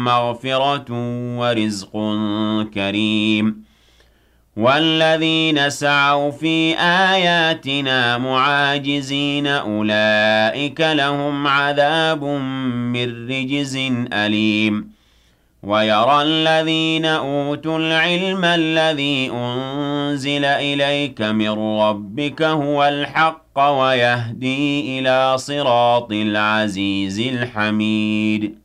مغفرة ورزق كريم والذين سعوا في آياتنا معاجزين أولئك لهم عذاب من رجز أليم ويرى الذين أوتوا العلم الذي أنزل إليك من ربك هو الحق ويهدي إلى صراط العزيز الحميد